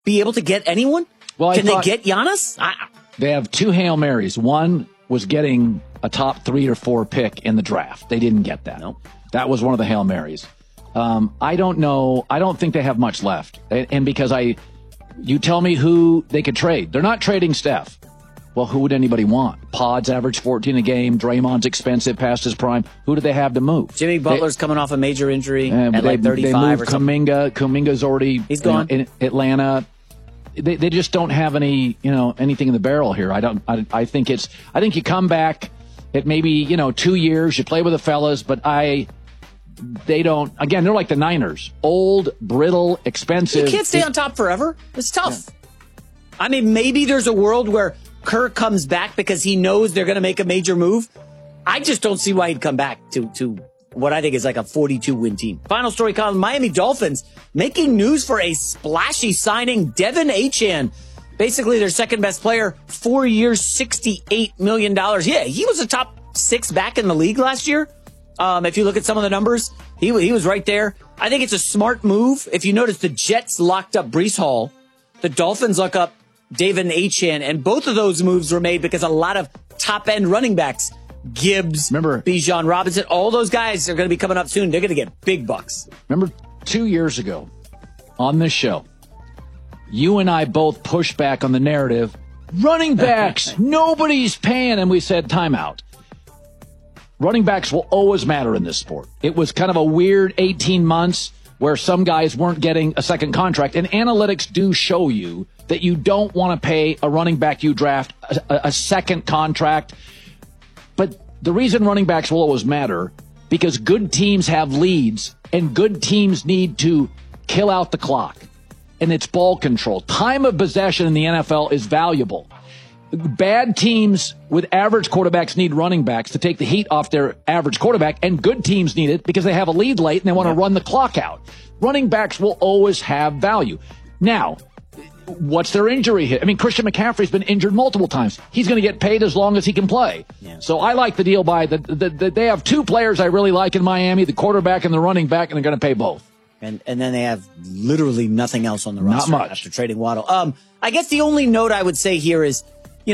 be able to get anyone? Well, Can they get Giannis? They have 2 Hail Marys. One was getting a top 3 or 4 pick in the draft. They didn't get that. Nope. That was one of the Hail Marys. I don't know. I don't think they have much left. And because you tell me who they could trade. They're not trading Steph. Well, who would anybody want? Pod's average 14 a game. Draymond's expensive past his prime. Who do they have to move? Jimmy Butler's coming off a major injury at like 35 they moved or something. Kuminga's already He's gone. In Atlanta. They just don't have anything in the barrel here. I think you come back at maybe 2 years, you play with the fellas, but they don't. Again, they're like the Niners, old, brittle, expensive. You can't stay on top forever. It's tough. Yeah. I mean, maybe there's a world where Kerr comes back because he knows they're going to make a major move. I just don't see why he'd come back to what I think is like a 42-win team. Final story, Colin. Miami Dolphins making news for a splashy signing, Devin Achane. Basically their second best player, 4 years, $68 million. Yeah, he was a top 6 back in the league last year. If you look at some of the numbers, he was right there. I think it's a smart move. If you notice, the Jets locked up Breece Hall. The Dolphins lock up Devin Achane, and both of those moves were made because a lot of top-end running backs, Gibbs, Bijan Robinson, all those guys are going to be coming up soon. They're going to get big bucks. Remember 2 years ago on this show, you and I both pushed back on the narrative, running backs, nobody's paying, and we said timeout. Running backs will always matter in this sport. It was kind of a weird 18 months where some guys weren't getting a second contract, and analytics do show you that you don't want to pay a running back you draft a second contract. But the reason running backs will always matter, because good teams have leads, and good teams need to kill out the clock. And it's ball control. Time of possession in the NFL is valuable. Bad teams with average quarterbacks need running backs to take the heat off their average quarterback, and good teams need it because they have a lead late and they want to run the clock out. Running backs will always have value. Now, what's their injury hit? I mean, Christian McCaffrey's been injured multiple times. He's going to get paid as long as he can play. Yeah. So I like the deal by they have 2 players I really like in Miami, the quarterback and the running back, and they're going to pay both. And then they have literally nothing else on the roster after trading Waddle. I guess the only note I would say here is,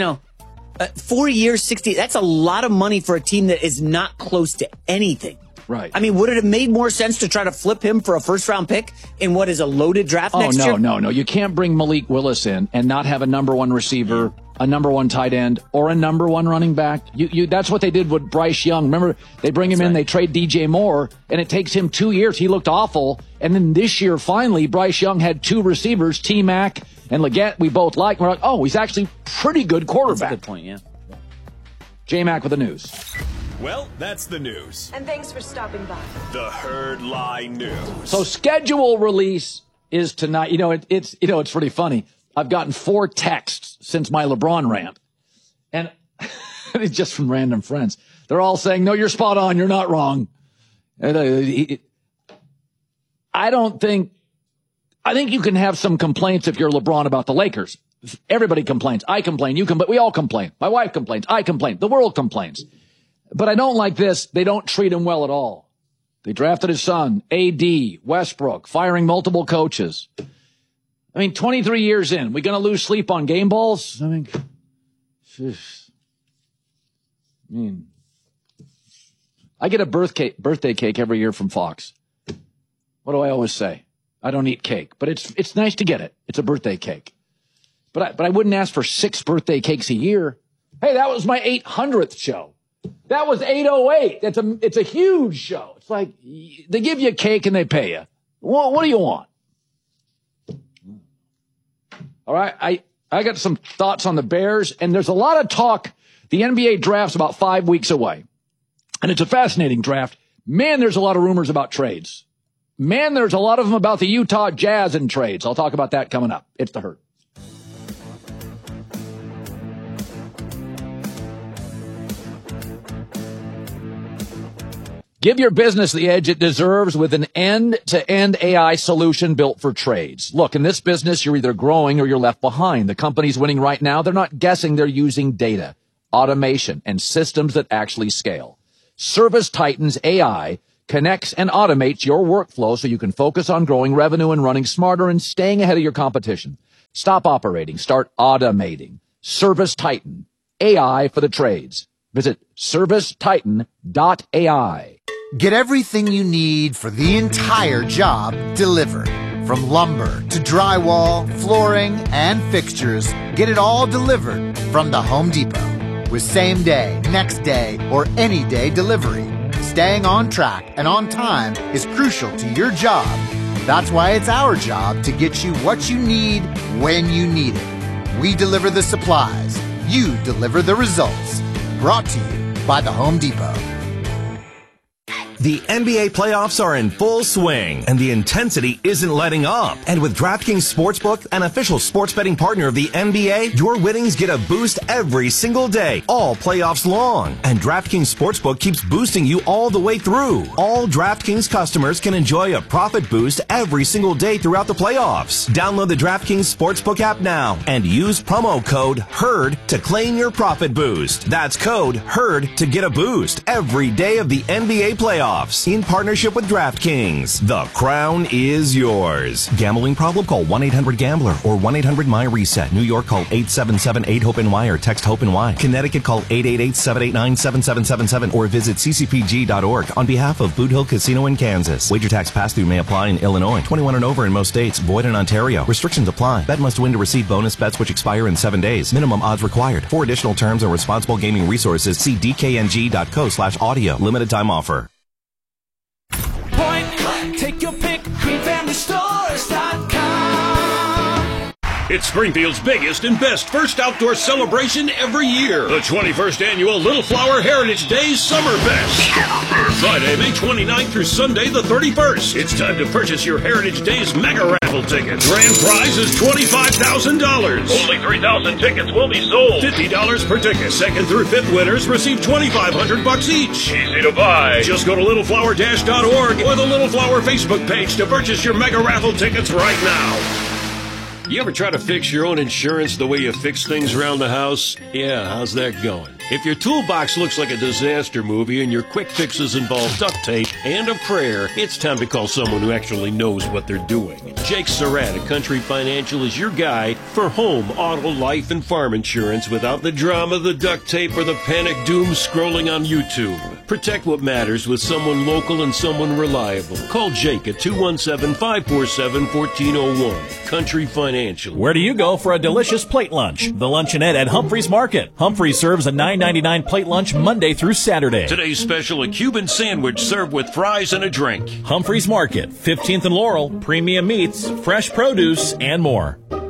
4 years, 60, that's a lot of money for a team that is not close to anything. Right. I mean, would it have made more sense to try to flip him for a first-round pick in what is a loaded draft next year? No. You can't bring Malik Willis in and not have a number 1 receiver, a number 1 tight end, or a number 1 running back. That's what they did with Bryce Young. Remember, they bring him in, they trade DJ Moore, and it takes him 2 years. He looked awful. And then this year, finally, Bryce Young had 2 receivers, T-Mac and Leggett. We both like. We're like, he's actually pretty good quarterback. That's a good point, yeah. J-Mac with the news. Well, that's the news. And thanks for stopping by. The Herd Lie News. So schedule release is tonight. It's pretty funny. I've gotten 4 texts since my LeBron rant, and it's just from random friends. They're all saying, "No, you're spot on. You're not wrong." And I think you can have some complaints if you're LeBron about the Lakers. Everybody complains. I complain. You complain. We all complain. My wife complains. I complain. The world complains. But I don't like this. They don't treat him well at all. They drafted his son, AD, Westbrook, firing multiple coaches. I mean, 23 years in, we going to lose sleep on game balls? I get a birthday cake every year from Fox. What do I always say? I don't eat cake, but it's nice to get it. It's a birthday cake. But I wouldn't ask for 6 birthday cakes a year. Hey, that was my 800th show. That was 808. It's a huge show. It's like they give you a cake and they pay you. What do you want? All right, I got some thoughts on the Bears, and there's a lot of talk. The NBA draft's about 5 weeks away, and it's a fascinating draft. Man, there's a lot of rumors about trades. Man, there's a lot of them about the Utah Jazz and trades. I'll talk about that coming up. It's the Herd. Give your business the edge it deserves with an end-to-end AI solution built for trades. Look, in this business, you're either growing or you're left behind. The companies winning right now, they're not guessing. They're using data, automation, and systems that actually scale. ServiceTitan's AI connects and automates your workflow so you can focus on growing revenue and running smarter and staying ahead of your competition. Stop operating. Start automating. ServiceTitan. AI for the trades. Visit ServiceTitan.ai. Get everything you need for the entire job delivered. From lumber to drywall, flooring, and fixtures, get it all delivered from the Home Depot. With same day, next day, or any day delivery, staying on track and on time is crucial to your job. That's why it's our job to get you what you need when you need it. We deliver the supplies. You deliver the results. Brought to you by the Home Depot. The NBA playoffs are in full swing, and the intensity isn't letting up. And with DraftKings Sportsbook, an official sports betting partner of the NBA, your winnings get a boost every single day, all playoffs long. And DraftKings Sportsbook keeps boosting you all the way through. All DraftKings customers can enjoy a profit boost every single day throughout the playoffs. Download the DraftKings Sportsbook app now and use promo code HERD to claim your profit boost. That's code HERD to get a boost every day of the NBA playoffs. In partnership with DraftKings. The crown is yours. Gambling problem? Call 1-800-GAMBLER or 1-800-MY-RESET. New York, call 877-8-HOPE-NY or text HOPE-NY. Connecticut, call 888-789-7777 or visit ccpg.org on behalf of Boot Hill Casino in Kansas. Wager tax pass-through may apply in Illinois. 21 and over in most states. Void in Ontario. Restrictions apply. Bet must win to receive bonus bets which expire in 7 days. Minimum odds required. For additional terms and responsible gaming resources, see dkng.co/audio. Limited time offer. Point blank, take your pick, GreenFamilyStores.com. It's Springfield's biggest and best first outdoor celebration every year. The 21st Annual Little Flower Heritage Days Summer Fest. Friday, May 29th through Sunday, the 31st. It's time to purchase your Heritage Days Mega Raffle ticket. Grand prize is $25,000. Only 3,000 tickets will be sold. $50 per ticket. Second through fifth winners receive $2,500 each. Easy to buy. Just go to littleflower-.org or the Little Flower Facebook page to purchase your Mega Raffle tickets right now. You ever try to fix your own insurance the way you fix things around the house? Yeah, how's that going? If your toolbox looks like a disaster movie and your quick fixes involve duct tape and a prayer, it's time to call someone who actually knows what they're doing. Jake Surratt at Country Financial is your guy for home, auto, life, and farm insurance without the drama, the duct tape, or the panic doom scrolling on YouTube. Protect what matters with someone local and someone reliable. Call Jake at 217-547-1401. Country Financial. Where do you go for a delicious plate lunch? The Luncheonette at Humphreys Market. Humphreys serves a $9.99 plate lunch Monday through Saturday. Today's special, a Cuban sandwich served with fries and a drink. Humphreys Market, 15th and Laurel, premium meats, fresh produce, and more.